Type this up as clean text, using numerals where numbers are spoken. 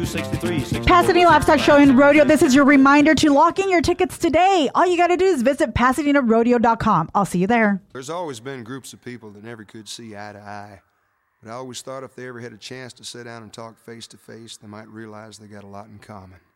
Pasadena Livestock Show and Rodeo. This is your reminder to lock in your tickets today. All you got to do is visit PasadenaRodeo.com. I'll see you there. There's always been groups of people that never could see eye to eye. But I always thought if they ever had a chance to sit down and talk face to face, they might realize they got a lot in common.